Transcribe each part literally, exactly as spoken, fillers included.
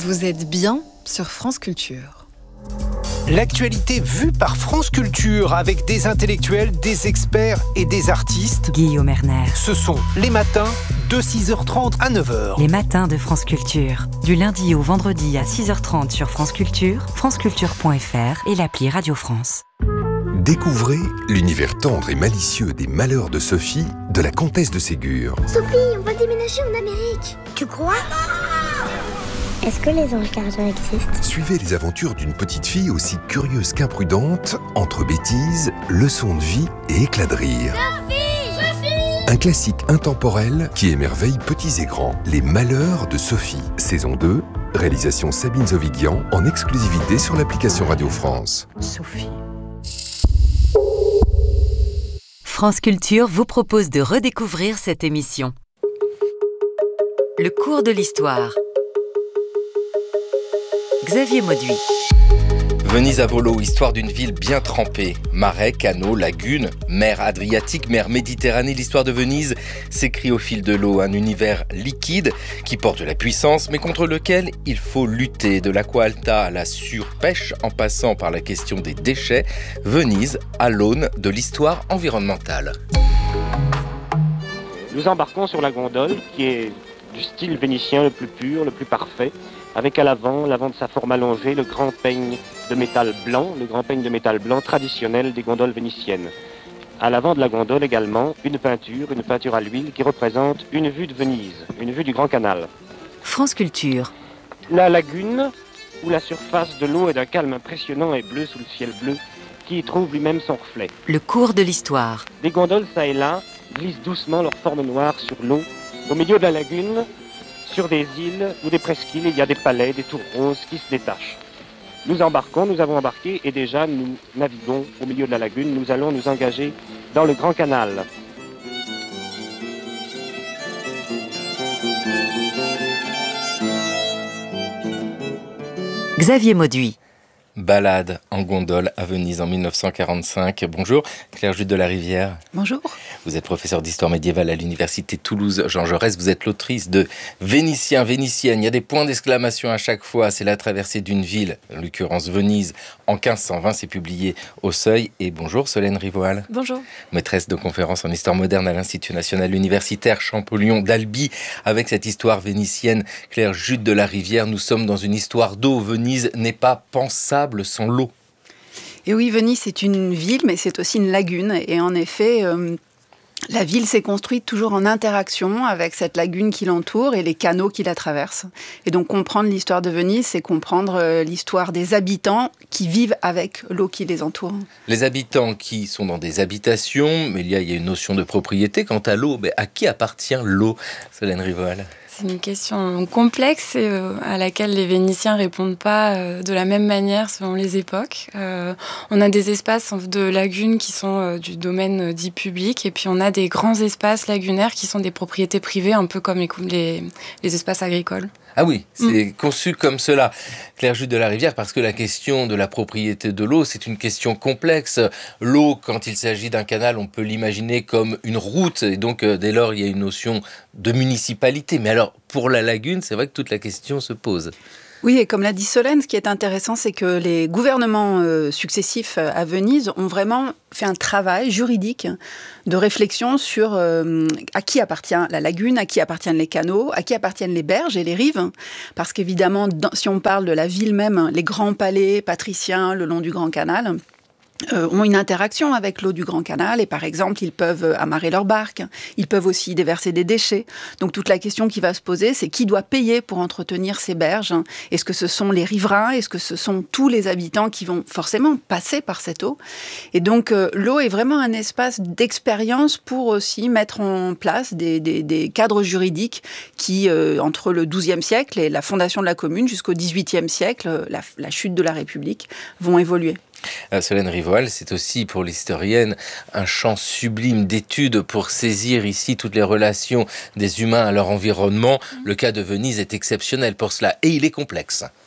Vous êtes bien sur France Culture. L'actualité vue par France Culture avec des intellectuels, des experts et des artistes. Guillaume Erner. Ce sont les matins de six heures trente à neuf heures. Les matins de France Culture. Du lundi au vendredi à six heures trente sur France Culture, franceculture point f r et l'appli Radio France. Découvrez l'univers tendre et malicieux des malheurs de Sophie, de la comtesse de Ségur. Sophie, on va déménager en Amérique. Tu crois ? Est-ce que les anges gardiens existent ? Suivez les aventures d'une petite fille aussi curieuse qu'imprudente, entre bêtises, leçons de vie et éclats de rire. Sophie ! Sophie ! Un classique intemporel qui émerveille petits et grands. Les malheurs de Sophie, saison deux, réalisation Sabine Zovigian, en exclusivité sur l'application Radio France. Sophie. France Culture vous propose de redécouvrir cette émission. Le cours de l'histoire. Xavier Mauduit. Venise à volo, histoire d'une ville bien trempée. Marais, canaux, lagunes, mer Adriatique, mer Méditerranée. L'histoire de Venise s'écrit au fil de l'eau. Un univers liquide qui porte de la puissance, mais contre lequel il faut lutter. De l'aqua alta à la surpêche, en passant par la question des déchets. Venise à l'aune de l'histoire environnementale. Nous embarquons sur la gondole qui est du style vénitien le plus pur, le plus parfait, avec à l'avant, l'avant de sa forme allongée, le grand peigne de métal blanc, le grand peigne de métal blanc traditionnel des gondoles vénitiennes. À l'avant de la gondole également, une peinture, une peinture à l'huile qui représente une vue de Venise, une vue du Grand Canal. France Culture. La lagune, où la surface de l'eau est d'un calme impressionnant et bleu sous le ciel bleu, qui y trouve lui-même son reflet. Le cours de l'histoire. Des gondoles, ça et là, glissent doucement leur forme noire sur l'eau. Au milieu de la lagune, sur des îles ou des presqu'îles, il y a des palais, des tours roses qui se détachent. Nous embarquons, nous avons embarqué et déjà nous naviguons au milieu de la lagune. Nous allons nous engager dans le Grand Canal. Xavier Mauduit. Balade en gondole à Venise en dix-neuf cent quarante-cinq. Bonjour, Claire Jude de la Rivière. Bonjour. Vous êtes professeure d'histoire médiévale à l'université Toulouse Jean Jaurès. Vous êtes l'autrice de Vénitiens, Vénitiennes. Il y a des points d'exclamation à chaque fois. C'est la traversée d'une ville, en l'occurrence Venise, en quinze cent vingt. C'est publié au Seuil. Et bonjour, Solène Rivoal. Bonjour. Maîtresse de conférences en histoire moderne à l'Institut national universitaire Champollion d'Albi. Avec cette histoire vénitienne, Claire Jude de la Rivière, nous sommes dans une histoire d'eau. Venise n'est pas pensable sans l'eau. Et oui, Venise, c'est une ville, mais c'est aussi une lagune. Et en effet, euh, la ville s'est construite toujours en interaction avec cette lagune qui l'entoure et les canaux qui la traversent. Et donc, comprendre l'histoire de Venise, c'est comprendre euh, l'histoire des habitants qui vivent avec l'eau qui les entoure. Les habitants qui sont dans des habitations, mais il y a, il y a une notion de propriété. Quant à l'eau, mais à qui appartient l'eau, Solène Rivoal ? C'est une question complexe et euh, à laquelle les Vénitiens répondent pas euh, de la même manière selon les époques. Euh, on a des espaces de lagunes qui sont euh, du domaine euh, dit public et puis on a des grands espaces lagunaires qui sont des propriétés privées, un peu comme les, les, les espaces agricoles. Ah oui, c'est mmh. conçu comme cela. Claire Jude de la Rivière, parce que la question de la propriété de l'eau, c'est une question complexe. L'eau, quand il s'agit d'un canal, on peut l'imaginer comme une route, et donc euh, dès lors, il y a une notion de municipalité. Mais alors, pour la lagune, c'est vrai que toute la question se pose. Oui, et comme l'a dit Solène, ce qui est intéressant, c'est que les gouvernements euh, successifs à Venise ont vraiment fait un travail juridique de réflexion sur euh, à qui appartient la lagune, à qui appartiennent les canaux, à qui appartiennent les berges et les rives. Parce qu'évidemment, dans, si on parle de la ville même, les grands palais patriciens le long du Grand Canal Euh, ont une interaction avec l'eau du Grand Canal et par exemple ils peuvent amarrer leurs barques, ils peuvent aussi déverser des déchets. Donc toute la question qui va se poser, c'est qui doit payer pour entretenir ces berges ? Est-ce que ce sont les riverains ? Est-ce que ce sont tous les habitants qui vont forcément passer par cette eau ? Et donc euh, l'eau est vraiment un espace d'expérience pour aussi mettre en place des, des, des cadres juridiques qui, euh, entre le douzième siècle et la fondation de la commune jusqu'au dix-huitième siècle, la, la chute de la République, vont évoluer. Euh, Solène Rivoal, c'est aussi pour l'historienne un champ sublime d'études pour saisir ici toutes les relations des humains à leur environnement. Le cas de Venise est exceptionnel pour cela et il est complexe.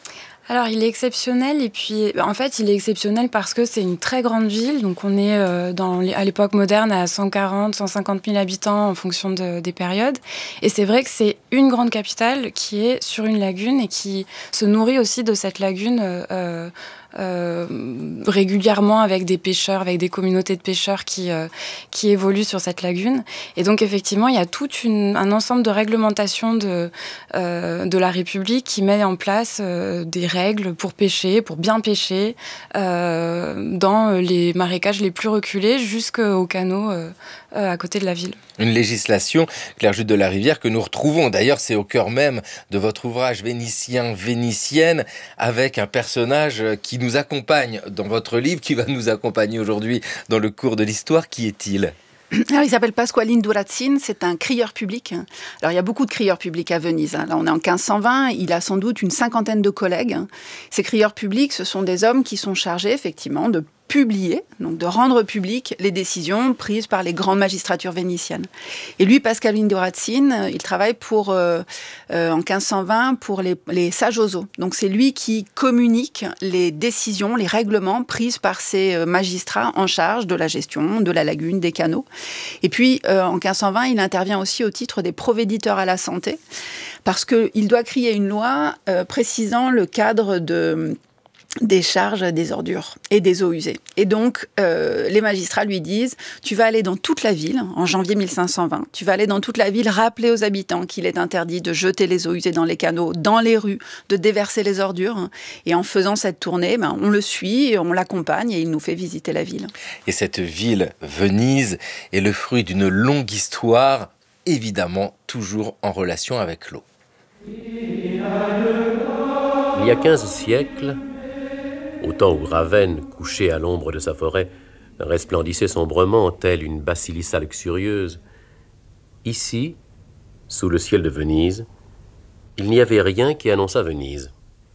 Alors, il est exceptionnel et puis, en fait, il est exceptionnel parce que c'est une très grande ville. Donc, on est euh, dans, à l'époque moderne à cent quarante, cent cinquante mille habitants en fonction de, des périodes. Et c'est vrai que c'est une grande capitale qui est sur une lagune et qui se nourrit aussi de cette lagune euh, Euh, régulièrement avec des pêcheurs, avec des communautés de pêcheurs qui, euh, qui évoluent sur cette lagune. Et donc, effectivement, il y a tout une, un ensemble de réglementations de, euh, de la République qui met en place euh, des règles pour pêcher, pour bien pêcher, euh, dans les marécages les plus reculés jusqu'aux canaux euh, euh, à côté de la ville. Une législation, Claire Jude de la Rivière, que nous retrouvons. D'ailleurs, c'est au cœur même de votre ouvrage Vénitien, Vénitienne, avec un personnage qui nous accompagne dans votre livre, qui va nous accompagner aujourd'hui dans le cours de l'histoire. Qui est-il ? Alors, il s'appelle Pasqualino Durazzin, c'est un crieur public. Alors, il y a beaucoup de crieurs publics à Venise. Là, on est en quinze cent vingt, il a sans doute une cinquantaine de collègues. Ces crieurs publics, ce sont des hommes qui sont chargés, effectivement, de publier, donc de rendre publiques les décisions prises par les grandes magistratures vénitiennes. Et lui, Pasqualino Durazzin, il travaille pour, euh, euh, en quinze cent vingt pour les, les Saggiozzo. Donc c'est lui qui communique les décisions, les règlements prises par ces magistrats en charge de la gestion de la lagune, des canaux. Et puis, euh, en quinze cent vingt, il intervient aussi au titre des provéditeurs à la santé, parce qu'il doit créer une loi euh, précisant le cadre de des charges des ordures et des eaux usées. Et donc, euh, les magistrats lui disent, tu vas aller dans toute la ville, en janvier mille cinq cent vingt, tu vas aller dans toute la ville rappeler aux habitants qu'il est interdit de jeter les eaux usées dans les canaux, dans les rues, de déverser les ordures. Et en faisant cette tournée, ben, on le suit, on l'accompagne et il nous fait visiter la ville. Et cette ville, Venise, est le fruit d'une longue histoire, évidemment toujours en relation avec l'eau. Il y a quinze siècles, au temps où Ravenne, couché à l'ombre de sa forêt, resplendissait sombrement, telle une basilissa luxurieuse, ici, sous le ciel de Venise, il n'y avait rien qui annonçât Venise.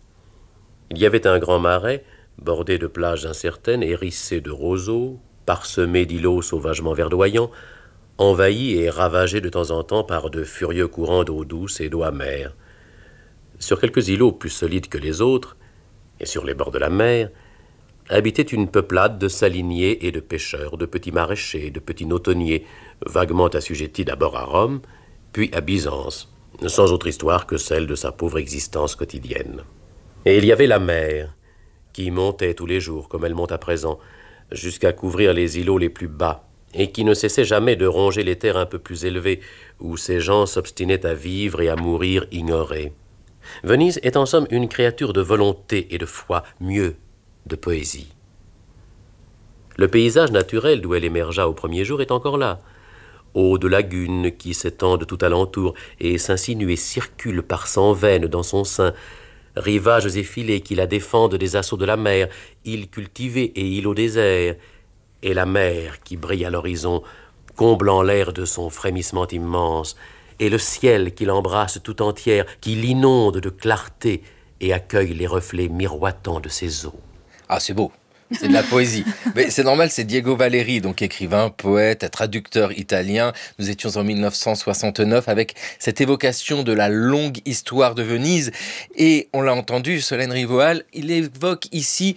Il y avait un grand marais, bordé de plages incertaines, hérissé de roseaux, parsemé d'îlots sauvagement verdoyants, envahi et ravagé de temps en temps par de furieux courants d'eau douce et d'eau amère. Sur quelques îlots plus solides que les autres, et sur les bords de la mer, habitait une peuplade de saliniers et de pêcheurs, de petits maraîchers, de petits nautonniers, vaguement assujettis d'abord à Rome, puis à Byzance, sans autre histoire que celle de sa pauvre existence quotidienne. Et il y avait la mer, qui montait tous les jours, comme elle monte à présent, jusqu'à couvrir les îlots les plus bas, et qui ne cessait jamais de ronger les terres un peu plus élevées, où ces gens s'obstinaient à vivre et à mourir ignorés. Venise est en somme une créature de volonté et de foi, mieux, de poésie. Le paysage naturel d'où elle émergea au premier jour est encore là. Eaux de lagunes qui s'étendent tout alentour et s'insinuent et circulent par cent veines dans son sein, rivages effilés qui la défendent des assauts de la mer, îles cultivées et îlots déserts, et la mer qui brille à l'horizon, comblant l'air de son frémissement immense, et le ciel qui l'embrasse tout entière, qui l'inonde de clarté et accueille les reflets miroitants de ses eaux. Ah, c'est beau, c'est de la poésie. Mais c'est normal, c'est Diego Valeri, donc écrivain, poète, traducteur italien. Nous étions en mille neuf cent soixante-neuf avec cette évocation de la longue histoire de Venise. Et on l'a entendu, Solène Rivoal, il évoque ici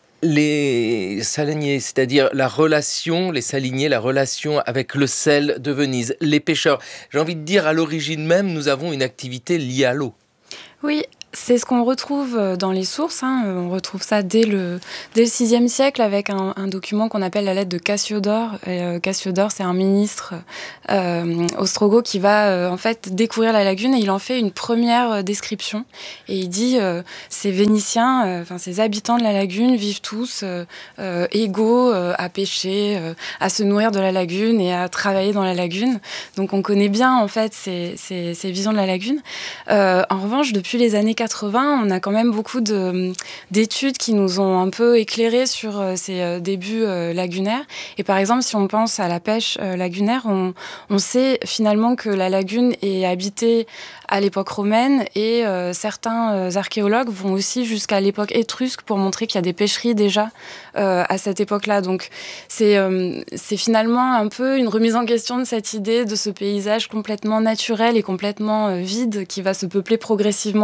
les saliniers, c'est-à-dire la relation, les saliniers, la relation avec le sel de Venise, les pêcheurs. J'ai envie de dire, à l'origine même, nous avons une activité liée à l'eau. Oui, c'est ce qu'on retrouve dans les sources. Hein. On retrouve ça dès le, dès le sixième siècle avec un, un document qu'on appelle la lettre de Cassiodore. Et, euh, Cassiodore, c'est un ministre euh, ostrogoth qui va euh, en fait découvrir la lagune et il en fait une première euh, description. Et il dit euh, ces Vénitiens, enfin euh, ces habitants de la lagune vivent tous euh, euh, égaux euh, à pêcher, euh, à se nourrir de la lagune et à travailler dans la lagune. Donc on connaît bien en fait ces, ces, ces visions de la lagune. Euh, en revanche, depuis les années quatre-vingts, on a quand même beaucoup de, d'études qui nous ont un peu éclairés sur euh, ces euh, débuts euh, lagunaires. Et par exemple, si on pense à la pêche euh, lagunaire, on, on sait finalement que la lagune est habitée à l'époque romaine et euh, certains euh, archéologues vont aussi jusqu'à l'époque étrusque pour montrer qu'il y a des pêcheries déjà euh, à cette époque-là. Donc c'est, euh, c'est finalement un peu une remise en question de cette idée de ce paysage complètement naturel et complètement euh, vide qui va se peupler progressivement au Moyen-Âge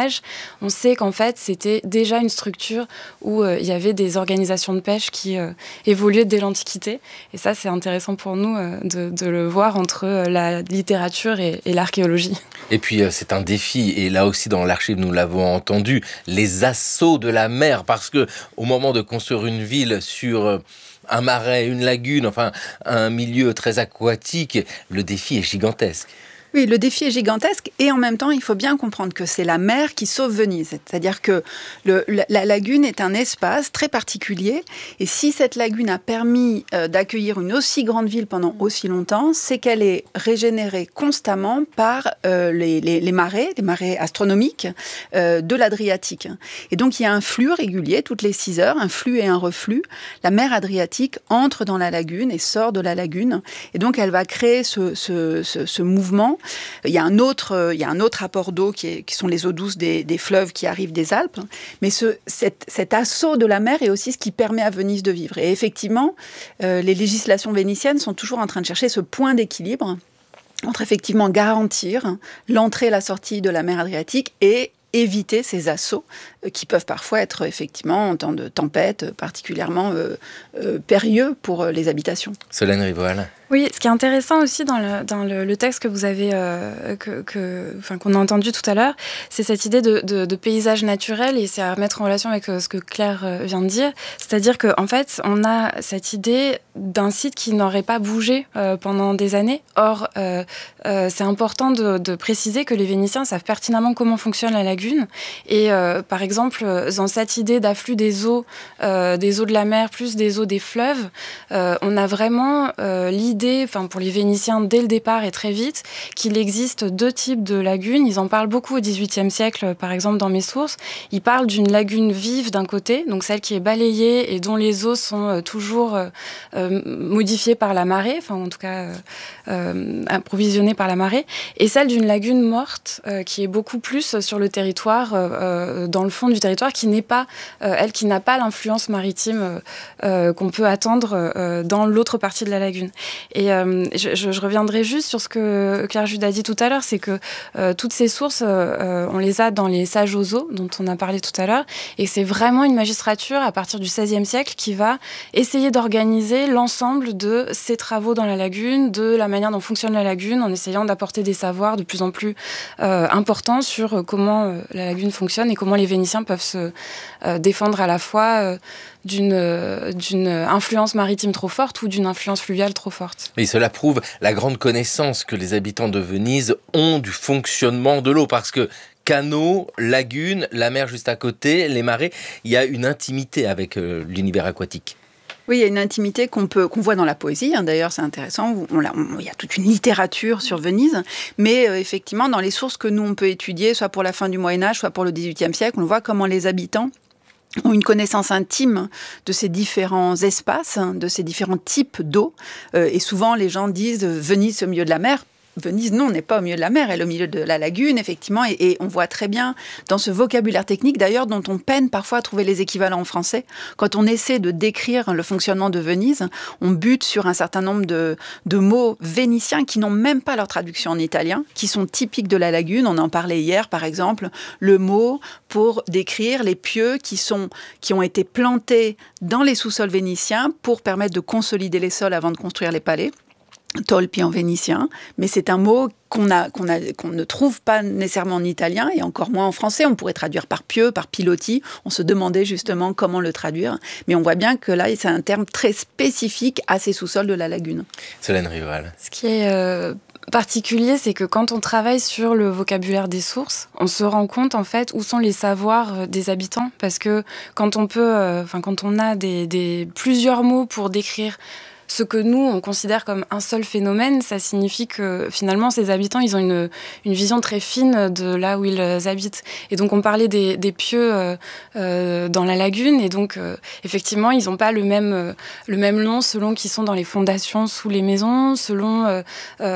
village, on sait qu'en fait, c'était déjà une structure où euh, il y avait des organisations de pêche qui euh, évoluaient dès l'Antiquité. Et ça, c'est intéressant pour nous euh, de, de le voir entre euh, la littérature et, et l'archéologie. Et puis, euh, c'est un défi. Et là aussi, dans l'archive, nous l'avons entendu, les assauts de la mer. Parce que au moment de construire une ville sur euh, un marais, une lagune, enfin, un milieu très aquatique, le défi est gigantesque. Oui, le défi est gigantesque et en même temps, il faut bien comprendre que c'est la mer qui sauve Venise. C'est-à-dire que le, la, la lagune est un espace très particulier et si cette lagune a permis euh, d'accueillir une aussi grande ville pendant aussi longtemps, c'est qu'elle est régénérée constamment par euh, les, les, les marées, les marées astronomiques euh, de l'Adriatique. Et donc, il y a un flux régulier toutes les six heures, un flux et un reflux. La mer Adriatique entre dans la lagune et sort de la lagune. Et donc, elle va créer ce, ce, ce, ce mouvement. Il y a un autre, il y a un autre apport d'eau qui, est, qui sont les eaux douces des, des fleuves qui arrivent des Alpes. Mais ce, cet, cet assaut de la mer est aussi ce qui permet à Venise de vivre. Et effectivement, euh, les législations vénitiennes sont toujours en train de chercher ce point d'équilibre entre effectivement garantir l'entrée et la sortie de la mer Adriatique et éviter ces assauts euh, qui peuvent parfois être effectivement en temps de tempête particulièrement euh, euh, périlleux pour euh, les habitations. Solène Rivoal. Oui, ce qui est intéressant aussi dans le, dans le, le texte que vous avez, euh, que, que, enfin, qu'on a entendu tout à l'heure, c'est cette idée de, de, de paysage naturel et c'est à mettre en relation avec euh, ce que Claire euh, vient de dire. C'est-à-dire qu'en fait, on a cette idée d'un site qui n'aurait pas bougé euh, pendant des années. Or, euh, euh, c'est important de, de préciser que les Vénitiens savent pertinemment comment fonctionne la lagune. Et euh, par exemple, dans cette idée d'afflux des eaux, euh, des eaux de la mer plus des eaux des fleuves, euh, on a vraiment euh, l'idée Enfin, pour les Vénitiens, dès le départ et très vite, qu'il existe deux types de lagunes. Ils en parlent beaucoup au dix-huitième siècle, par exemple, dans mes sources. Ils parlent d'une lagune vive d'un côté, donc celle qui est balayée et dont les eaux sont euh, toujours euh, euh, modifiées par la marée, enfin, en tout cas, euh, euh, approvisionnées par la marée, et celle d'une lagune morte, euh, qui est beaucoup plus sur le territoire, euh, dans le fond du territoire, qui n'est pas, euh, elle, qui n'a pas l'influence maritime euh, qu'on peut attendre euh, dans l'autre partie de la lagune. Et euh, je, je reviendrai juste sur ce que Claire Jude a dit tout à l'heure, c'est que euh, toutes ces sources, euh, on les a dans les Sages aux eaux, dont on a parlé tout à l'heure, et c'est vraiment une magistrature à partir du seizième siècle qui va essayer d'organiser l'ensemble de ces travaux dans la lagune, de la manière dont fonctionne la lagune, en essayant d'apporter des savoirs de plus en plus euh, importants sur comment euh, la lagune fonctionne et comment les Vénitiens peuvent se euh, défendre à la fois euh, d'une, euh, d'une influence maritime trop forte ou d'une influence fluviale trop forte. Et cela prouve la grande connaissance que les habitants de Venise ont du fonctionnement de l'eau, parce que canaux, lagunes, la mer juste à côté, les marais, il y a une intimité avec euh, l'univers aquatique. Oui, il y a une intimité qu'on peut, qu'on voit dans la poésie. Hein, d'ailleurs, c'est intéressant. On, on, on, il y a toute une littérature sur Venise. Mais euh, effectivement, dans les sources que nous, on peut étudier, soit pour la fin du Moyen-Âge, soit pour le dix-huitième siècle, on voit comment les habitants ont une connaissance intime de ces différents espaces, de ces différents types d'eau. Euh, et souvent, les gens disent « Venise au milieu de la mer ». Venise, non, n'est pas au milieu de la mer, elle est au milieu de la lagune, effectivement, et, et on voit très bien dans ce vocabulaire technique, d'ailleurs, dont on peine parfois à trouver les équivalents en français. Quand on essaie de décrire le fonctionnement de Venise, on bute sur un certain nombre de, de mots vénitiens qui n'ont même pas leur traduction en italien, qui sont typiques de la lagune. On en parlait hier, par exemple, le mot pour décrire les pieux qui, sont, qui ont été plantés dans les sous-sols vénitiens pour permettre de consolider les sols avant de construire les palais. Tolpi en vénitien, mais c'est un mot qu'on, a, qu'on, a, qu'on ne trouve pas nécessairement en italien et encore moins en français. On pourrait traduire par pieux, par pilotis. On se demandait justement comment le traduire. Mais on voit bien que là, c'est un terme très spécifique à ces sous-sols de la lagune. Solène Rivoal. Ce qui est euh, particulier, c'est que quand on travaille sur le vocabulaire des sources, on se rend compte en fait où sont les savoirs des habitants. Parce que quand on peut, euh, enfin quand on a des, des, plusieurs mots pour décrire ce que nous, on considère comme un seul phénomène, ça signifie que finalement, ces habitants, ils ont une, une vision très fine de là où ils habitent. Et donc, on parlait des, des pieux euh, euh, dans la lagune. Et donc, euh, effectivement, ils n'ont pas le même, euh, le même nom selon qu'ils sont dans les fondations sous les maisons, selon euh,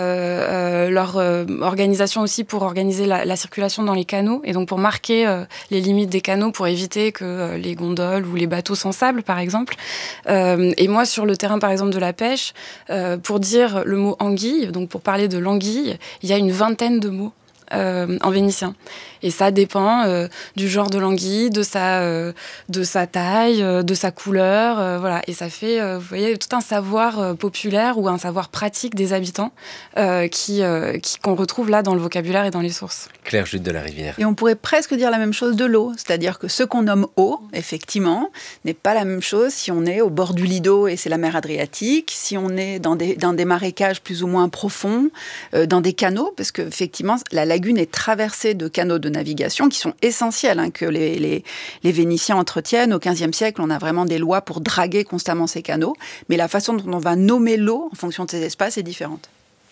euh, leur euh, organisation aussi pour organiser la, la circulation dans les canaux. Et donc, pour marquer euh, les limites des canaux, pour éviter que euh, les gondoles ou les bateaux s'ensablent, par exemple. Euh, et moi, sur le terrain, par exemple, de la pêche, euh, pour dire le mot anguille, donc pour parler de l'anguille, il y a une vingtaine de mots euh, en vénitien. Et ça dépend euh, du genre de l'anguille, de sa, euh, de sa taille, euh, de sa couleur, euh, voilà. Et ça fait, euh, vous voyez, tout un savoir euh, populaire ou un savoir pratique des habitants euh, qui, euh, qui, qu'on retrouve là dans le vocabulaire et dans les sources. Claire Jude de la Rivière. Et on pourrait presque dire la même chose de l'eau, c'est-à-dire que ce qu'on nomme eau, effectivement, n'est pas la même chose si on est au bord du Lido et c'est la mer Adriatique, si on est dans des, dans des marécages plus ou moins profonds, euh, dans des canaux, parce qu'effectivement, la lagune est traversée de canaux de navigation qui sont essentiels, hein, que les, les, les Vénitiens entretiennent. Au quinzième siècle, on a vraiment des lois pour draguer constamment ces canaux, mais la façon dont on va nommer l'eau en fonction de ces espaces est différente.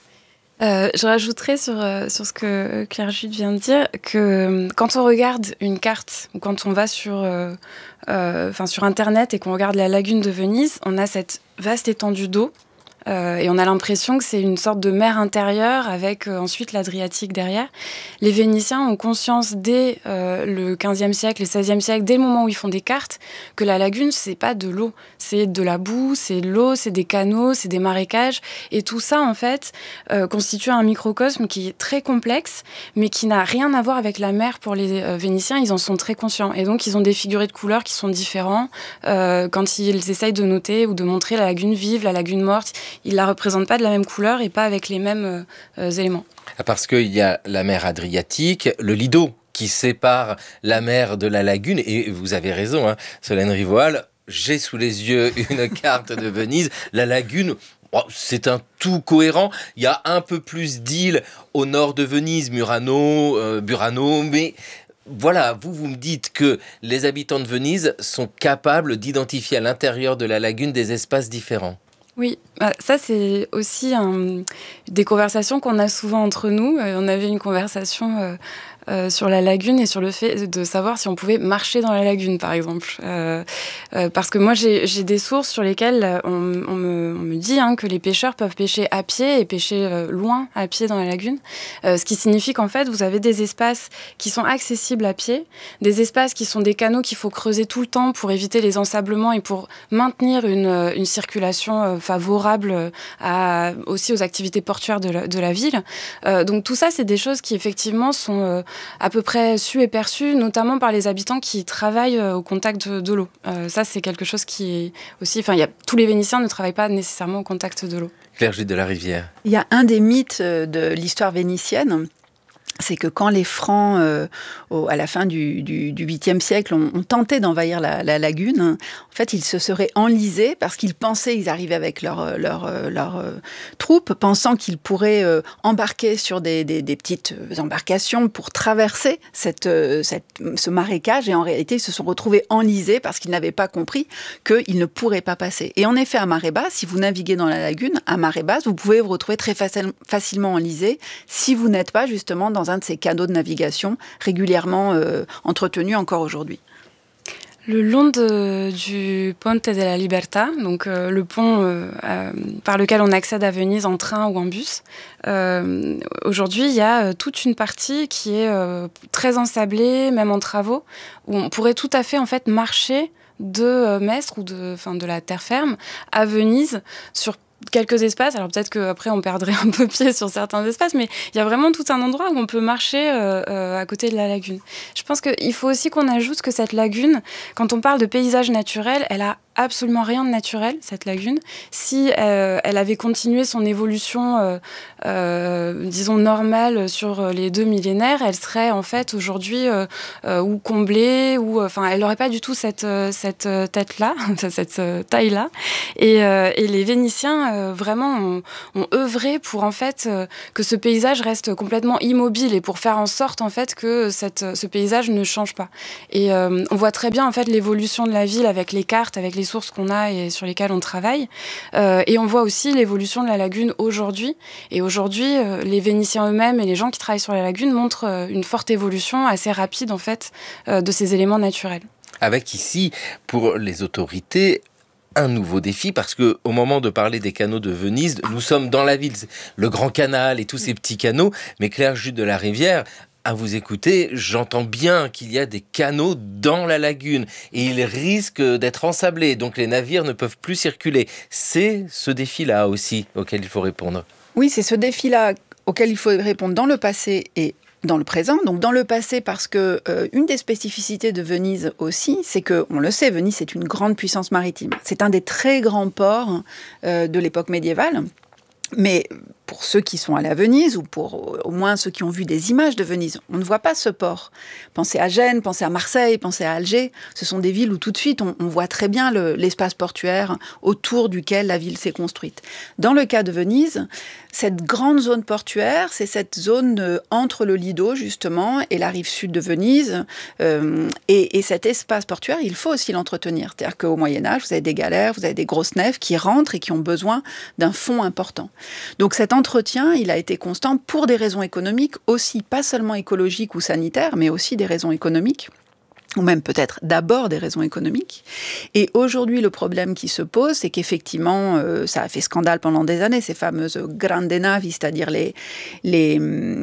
Euh, je rajouterais sur, euh, sur ce que Claire Jude vient de dire que euh, quand on regarde une carte ou quand on va sur, euh, euh, enfin, sur Internet et qu'on regarde la lagune de Venise, on a cette vaste étendue d'eau. Euh, et on a l'impression que c'est une sorte de mer intérieure avec euh, ensuite l'Adriatique derrière. Les Vénitiens ont conscience dès euh, le quinzième siècle, le seizième siècle, dès le moment où ils font des cartes, que la lagune, c'est pas de l'eau. C'est de la boue, c'est de l'eau, c'est des canaux, c'est des marécages. Et tout ça, en fait, euh, constitue un microcosme qui est très complexe, mais qui n'a rien à voir avec la mer pour les euh, Vénitiens. Ils en sont très conscients. Et donc, ils ont des figurés de couleurs qui sont différents euh, quand ils essayent de noter ou de montrer la lagune vive, la lagune morte. Ils ne la représentent pas de la même couleur et pas avec les mêmes euh, éléments. Parce qu'il y a la mer Adriatique, le Lido qui sépare la mer de la lagune. Et vous avez raison, hein, Solène Rivoal, j'ai sous les yeux une carte de Venise. La lagune, oh, c'est un tout cohérent. Il y a un peu plus d'îles au nord de Venise, Murano, euh, Burano, mais... Voilà, vous, vous me dites que les habitants de Venise sont capables d'identifier à l'intérieur de la lagune des espaces différents. Oui, ça c'est aussi un, des conversations qu'on a souvent entre nous. On avait une conversation euh, euh, sur la lagune et sur le fait de savoir si on pouvait marcher dans la lagune, par exemple. Euh, euh, parce que moi, j'ai, j'ai des sources sur lesquelles on, on, me, on me dit hein, que les pêcheurs peuvent pêcher à pied et pêcher euh, loin à pied dans la lagune. Euh, ce qui signifie qu'en fait, vous avez des espaces qui sont accessibles à pied, des espaces qui sont des canaux qu'il faut creuser tout le temps pour éviter les ensablements et pour maintenir une, une circulation euh, favorable à, aussi aux activités portuaires de la, de la ville. Euh, donc tout ça, c'est des choses qui effectivement sont euh, à peu près sues et perçues, notamment par les habitants qui travaillent euh, au contact de, de l'eau. Euh, ça, c'est quelque chose qui est aussi... Enfin, il y a, tous les Vénitiens ne travaillent pas nécessairement au contact de l'eau. Claire Jude de la Rivière. Il y a un des mythes de l'histoire vénitienne, c'est que quand les Francs, euh, au, à la fin du, du, du huitième siècle, ont, ont tenté d'envahir la, la lagune, en fait, ils se seraient enlisés parce qu'ils pensaient, ils arrivaient avec leurs leur, leur, euh, troupes, pensant qu'ils pourraient euh, embarquer sur des, des, des petites embarcations pour traverser cette, euh, cette, ce marécage. Et en réalité, ils se sont retrouvés enlisés parce qu'ils n'avaient pas compris qu'ils ne pourraient pas passer. Et en effet, à marée basse, si vous naviguez dans la lagune, à marée basse, vous pouvez vous retrouver très facile, facilement enlisé si vous n'êtes pas justement dans un de ces canaux de navigation régulièrement euh, entretenus encore aujourd'hui. Le long de, du Ponte della Libertà, donc euh, le pont euh, euh, par lequel on accède à Venise en train ou en bus, euh, aujourd'hui il y a euh, toute une partie qui est euh, très ensablée, même en travaux, où on pourrait tout à fait en fait marcher de euh, Mestre ou de, enfin, de la terre ferme à Venise sur quelques espaces. Alors peut-être qu'après on perdrait un peu pied sur certains espaces, mais il y a vraiment tout un endroit où on peut marcher euh, euh, à côté de la lagune. Je pense qu'il faut aussi qu'on ajoute que cette lagune, quand on parle de paysage naturel, elle a absolument rien de naturel, cette lagune. Si euh, elle avait continué son évolution, euh, euh, disons, normale sur les deux millénaires, elle serait en fait aujourd'hui euh, euh, ou comblée, ou enfin, elle n'aurait pas du tout cette, cette tête-là, cette taille-là. Et, euh, et les Vénitiens, euh, vraiment, ont, ont œuvré pour en fait euh, que ce paysage reste complètement immobile et pour faire en sorte en fait que cette, ce paysage ne change pas. Et euh, on voit très bien en fait l'évolution de la ville avec les cartes, avec les sources qu'on a et sur lesquelles on travaille. Euh, et on voit aussi l'évolution de la lagune aujourd'hui. Et aujourd'hui, euh, les Vénitiens eux-mêmes et les gens qui travaillent sur la lagune montrent euh, une forte évolution assez rapide en fait euh, de ces éléments naturels. Avec ici, pour les autorités, un nouveau défi, parce que au moment de parler des canaux de Venise, nous sommes dans la ville, le Grand Canal et tous ces petits canaux, mais Claire Jude de la Rivière, à vous écouter, j'entends bien qu'il y a des canaux dans la lagune et ils risquent d'être ensablés, donc les navires ne peuvent plus circuler. C'est ce défi-là aussi auquel il faut répondre. Oui, c'est ce défi-là auquel il faut répondre dans le passé et dans le présent, donc dans le passé, parce que euh, une des spécificités de Venise aussi, c'est que, on le sait, Venise est une grande puissance maritime. C'est un des très grands ports euh, de l'époque médiévale. Mais pour ceux qui sont allés à Venise, ou pour au moins ceux qui ont vu des images de Venise, on ne voit pas ce port. Pensez à Gênes, pensez à Marseille, pensez à Alger. Ce sont des villes où tout de suite on, on voit très bien le, l'espace portuaire autour duquel la ville s'est construite. Dans le cas de Venise, cette grande zone portuaire, c'est cette zone euh, entre le Lido justement et la rive sud de Venise. Euh, et, et cet espace portuaire, il faut aussi l'entretenir. C'est-à-dire qu'au Moyen-Âge, vous avez des galères, vous avez des grosses nefs qui rentrent et qui ont besoin d'un fond important. Donc cet entretien, il a été constant pour des raisons économiques aussi, pas seulement écologiques ou sanitaires, mais aussi des raisons économiques, ou même peut-être d'abord des raisons économiques. Et aujourd'hui, le problème qui se pose, c'est qu'effectivement, euh, ça a fait scandale pendant des années, ces fameuses grandi navi, c'est-à-dire les, les,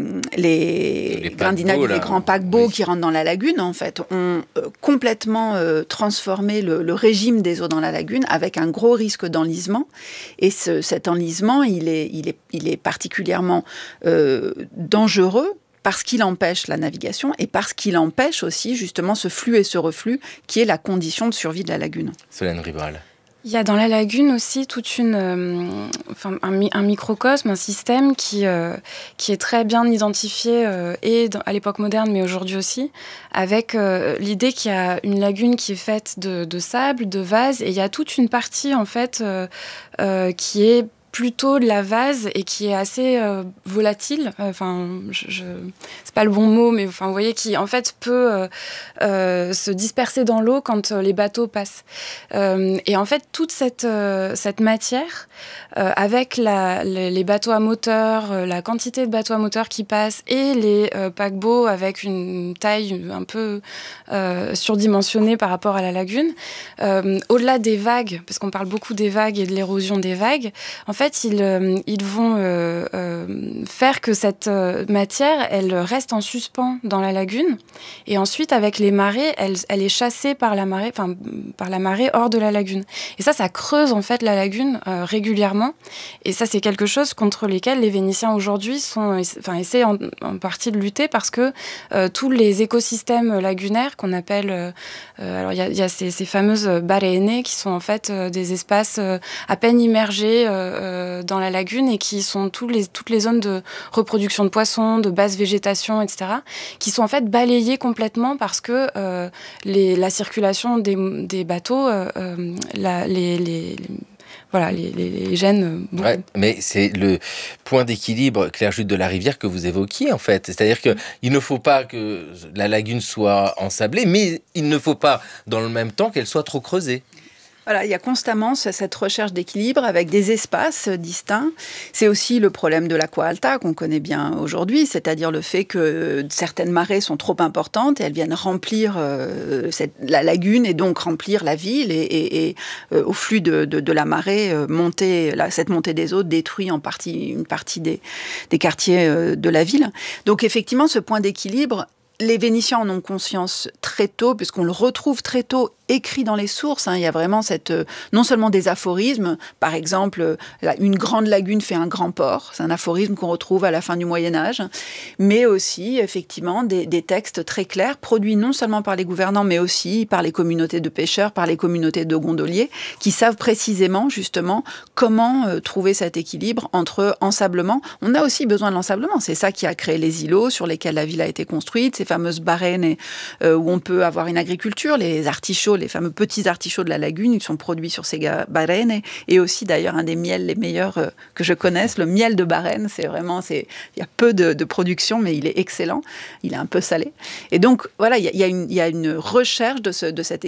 les, les, grandi navi, les grands paquebots oui. qui rentrent dans la lagune, en fait, ont euh, complètement euh, transformé le, le régime des eaux dans la lagune avec un gros risque d'enlisement. Et ce, cet enlisement, il est, il est, il est particulièrement euh, dangereux, parce qu'il empêche la navigation et parce qu'il empêche aussi justement ce flux et ce reflux qui est la condition de survie de la lagune. Solène Ribral. Il y a dans la lagune aussi toute une, euh, enfin, un, un microcosme, un système qui, euh, qui est très bien identifié euh, et dans, à l'époque moderne, mais aujourd'hui aussi, avec euh, l'idée qu'il y a une lagune qui est faite de, de sable, de vase, et il y a toute une partie en fait euh, euh, qui est plutôt de la vase et qui est assez euh, volatile. Enfin, je, je, c'est pas le bon mot, mais enfin, vous voyez, qui en fait peut euh, euh, se disperser dans l'eau quand euh, les bateaux passent. Euh, et en fait, toute cette, euh, cette matière, euh, avec la, les, les bateaux à moteur, euh, la quantité de bateaux à moteur qui passent et les euh, paquebots avec une taille un peu euh, surdimensionnée par rapport à la lagune, euh, au-delà des vagues, parce qu'on parle beaucoup des vagues et de l'érosion des vagues, en fait, Ils, euh, ils vont euh, euh, faire que cette euh, matière, elle reste en suspens dans la lagune. Et ensuite, avec les marées, elle, elle est chassée par la marée, enfin par la marée hors de la lagune. Et ça, ça creuse en fait la lagune euh, régulièrement. Et ça, c'est quelque chose contre lesquels les Vénitiens aujourd'hui sont, enfin, essaient en, en partie de lutter parce que euh, tous les écosystèmes lagunaires qu'on appelle, euh, euh, alors il y a, y a ces, ces fameuses barene qui sont en fait euh, des espaces euh, à peine immergés. Euh, dans la lagune et qui sont tous les, toutes les zones de reproduction de poissons, de basse végétation, et cetera, qui sont en fait balayées complètement parce que euh, les, la circulation des, des bateaux, euh, la, les, les, les Voilà, les, les, les gènes. Ouais, mais c'est le point d'équilibre, Claire Jude de la Rivière, que vous évoquiez, en fait. C'est-à-dire qu'il ne faut pas que la lagune soit ensablée, mais il ne faut pas, dans le même temps, qu'elle soit trop creusée. Voilà, il y a constamment cette recherche d'équilibre avec des espaces distincts. C'est aussi le problème de l'aqua alta qu'on connaît bien aujourd'hui, c'est-à-dire le fait que certaines marées sont trop importantes et elles viennent remplir euh, cette, la lagune et donc remplir la ville et, et, et euh, au flux de, de, de la marée, euh, monter, la, cette montée des eaux détruit en partie, une partie des, des quartiers euh, de la ville. Donc effectivement, ce point d'équilibre, les Vénitiens en ont conscience très tôt, puisqu'on le retrouve très tôt écrit dans les sources. Hein. Il y a vraiment cette, euh, non seulement des aphorismes, par exemple, euh, une grande lagune fait un grand port, c'est un aphorisme qu'on retrouve à la fin du Moyen-Âge, mais aussi, effectivement, des, des textes très clairs, produits non seulement par les gouvernants, mais aussi par les communautés de pêcheurs, par les communautés de gondoliers, qui savent précisément, justement, comment euh, trouver cet équilibre entre ensablement. On a aussi besoin de l'ensablement, c'est ça qui a créé les îlots sur lesquels la ville a été construite, ces fameuses barènes euh, où on peut avoir une agriculture, les artichauts, les fameux petits artichauts de la lagune, ils sont produits sur ces barènes, et aussi d'ailleurs un des miels les meilleurs euh, que je connaisse, le miel de Barène, c'est vraiment, c'est, il y a peu de, de production, mais il est excellent, il est un peu salé. Et donc voilà, il y a, il y a, une, il y a une recherche de, ce, de cet